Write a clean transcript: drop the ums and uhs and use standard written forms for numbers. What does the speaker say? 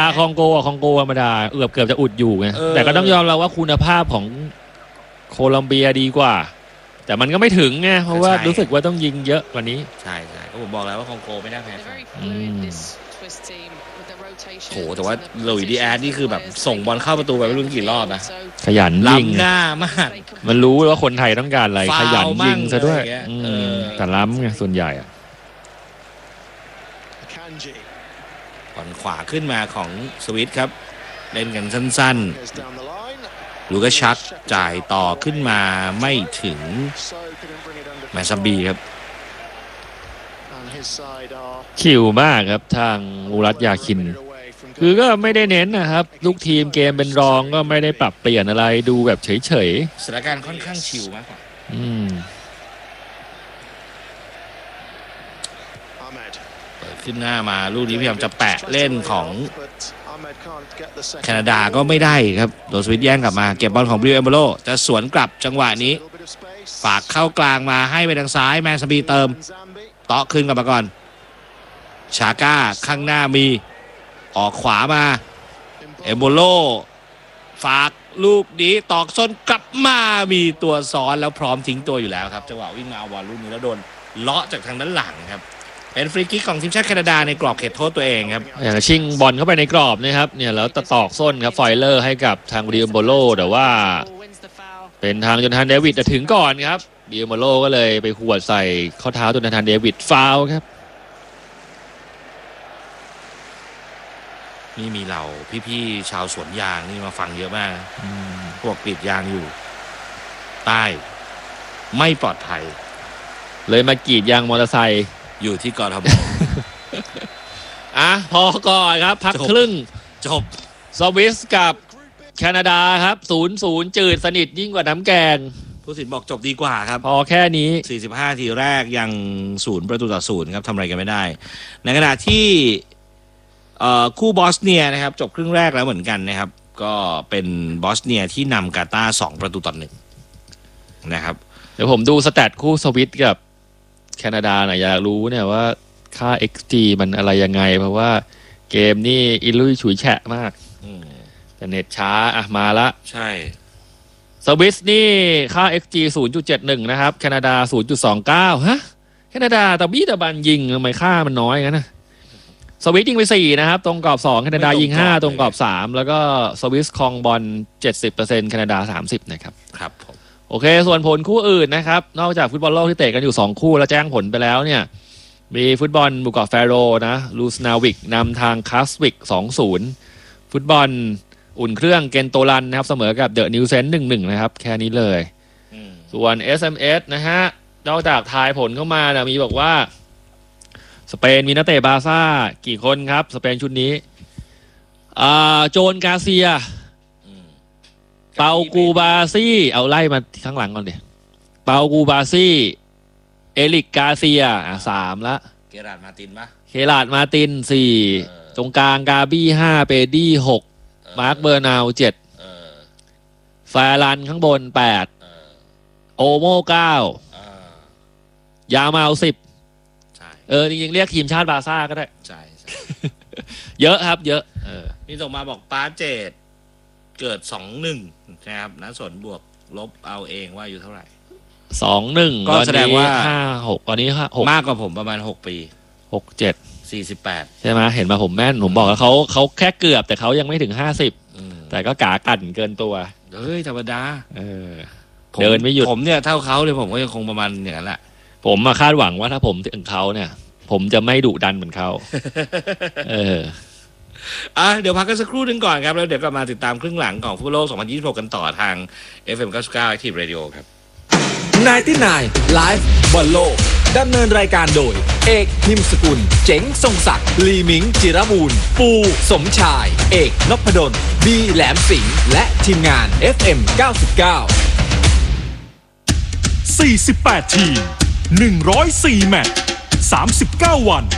คองโกธรรมดาเกือบจะอุดอยู่ไงแต่ก็ต้องยอมรับว่าคุณภาพของโคลอมเบียดีกว่าแต่มันก็ไม่ถึงไงเพราะว่ารู้สึกว่าต้องยิงเยอะกว่านี้ใช่ก็ผมบอกแล้วว่าคองโกไม่น่าแพ้โหแต่ว่าลุยส์ดิแอสนี่คือแบบส่งบอลเข้าประตูไปไม่รู้กี่รอบนะขยันยิงล้ำหน้ามากมันรู้ว่าคนไทยต้องการอะไรขยันยิงซะด้วยแต่ล้ำไงส่วนใหญ่บอลขวาขึ้นมาของสวิตครับเล่นกันสั้นๆลูกาชักจ่ายต่อขึ้นมาไม่ถึงแมซาบีครับคิวมากครับทางมูรัตยาคินคือก็ไม่ได้เน้นนะครับลูกทีมเกมเป็นรองก็ไม่ได้ปรับเปลี่ยนอะไรดูแบบเฉยๆสถานการณ์ค่อนข้างชิลมากกว่าเปิดขึ้นหน้ามาลูกนี้พยายามจะแปะเล่นของแคนาดาก็ไม่ได้ครับโดนสวิตแย่งกลับมาเก็บบอลของบริวเอมโบโลจะสวนกลับจังหวะนี้ฝากเข้ากลางมาให้ไปทางซ้ายแมนซาบีเติมเตาะขึ้นกลับมาก่อนชาก้าข้างหน้ามีออกขวามาเอมโบโลฝากลูกนี้ตอกส้นกลับมามีตัวซ้อนแล้วพร้อมทิ้งตัวอยู่แล้วครับจังหวะวิ่งมาเอาบอลลูกนี้แล้วโดนเลาะจากทางด้านหลังครับเป็นฟรีคิกของทีมชาติแคนาดาในกรอบเขตโทษตัวเองครับอย่างชิงบอลเข้าไปในกรอบนะครับเนี่ยแล้วตอกส้นครับไฟเลอร์ให้กับทางบริเอมโบโลแต่ว่าเป็นทางจนทานเดวิดจะถึงก่อนครับบริเอมโบโลก็เลยไปขวดใส่ข้อเท้าจนทานเดวิดฟาวล์ครับนี่มีเหล่าพี่ๆชาวสวนยางนี่มาฟังเยอะมากพวกกรีดยางอยู่ใต้ไม่ปลอดภัยเลยมากรีดยางมอเตอร์ไซค์อยู่ที่กทมพอก่อนครับพักครึ่งจบสวิสกับแคนาดาครับ0-0จืดสนิทยิ่งกว่าน้ำแกงผู้สินบอกจบดีกว่าครับพอแค่นี้ 45ทีแรกยัง0-0ครับทำอะไรกันไม่ได้ในขณะที่คู่บอสเนียนะครับจบครึ่งแรกแล้วเหมือนกันนะครับก็เป็นบอสเนียที่นำกาตาร์2-1นะครับเดี๋ยวผมดูสแตทคู่สวิตกับแคนาดาหน่อยอยากรู้เนี่ยว่าค่า XG มันอะไรยังไงเพราะว่าเกมนี่อิลุยฉุยแฉะมากแต่เน็ตช้ามาละใช่สวิสนี่ค่า XG 0.71 นะครับแคนาดา 0.29 ฮะแคนาดาตะบี้ตะบันยิงทำไมค่ามันน้อยงั้นนะสวิสยิงไป4นะครับตรงกรอบ2แคนาดายิง5ตรงกรอบ3แล้วก็สวิสครองบอล 70% แคนาดา 30นะครับครับผมโอเคส่วนผลคู่อื่นนะครับนอกจากฟุตบอลโลกที่เตะกันอยู่2คู่แล้วแจ้งผลไปแล้วเนี่ยมีฟุตบอลหมู่เกาะแฟโรนะลูสนาวิกนำทางคัสวิก 2-0 ฟุตบอลอุ่นเครื่องเกนโตลันนะครับเสมอกับเดอะนิวเซน 1-1 นะครับแค่นี้เลยส่วน SMS นะฮะนอกจากทายผลเข้ามานะมีบอกว่าสเปนมีนักเตะบาร์ซ่ากี่คนครับสเปนชุดนี้โจนกาเซียเปากูบาซี่เอาไล่มาข้างหลังก่อนดิเปากูบาซี่เอลิกกาเซีย3ละเคลาดมาตินปะเคลาดมาติน4ตรงกลางกาบี้5เปดี้6มาร์คเบอร์นาว7แฟรันข้างบน8โอโม่9ยามา10จริงๆเรียกทีมชาติบาร์ซ่าก็ได้ใช่เยอะครับเยอะนี่ส่งมาบอกป้าเจดเกิด21นะครับนัสนบวกลบเอาเองว่าอยู่เท่าไหร่ 21 ก็แสดงว่า 56ตอนนี้6 มากกว่าผมประมาณ6ปี 67 48 ใช่ไหมเห็นมาผมแม่นผมบอกว่าเขาแค่เกือบแต่เขายังไม่ถึง50แต่ก็กากันเกินตัวธรรมดาเดินไม่หยุดผมเนี่ยเท่าเขาเลยผมก็ยังคงประมาณอย่างนั้นแหละผมมาคาดหวังว่าถ้าผมถึงเขาเนี่ยผมจะไม่ดุดันเหมือนเขาเดี๋ยวพักกันสักครู่หนึ่งก่อนครับแล้วเดี๋ยวกลับมาติดตามครึ่งหลังของฟุตบอลโลก2026กันต่อทาง FM 99 Active Radio ครับ 99 Live บอลโลกดำเนินรายการโดยเอกพิมพ์สกุลเจ๋งทรงศักดิ์ลีมิงจิรบูรณ์ปูสมชายเอกนพดลบีแหลมสิงห์และทีมงาน FM 99 48 ทีม 104 แมตช์ 39 วัน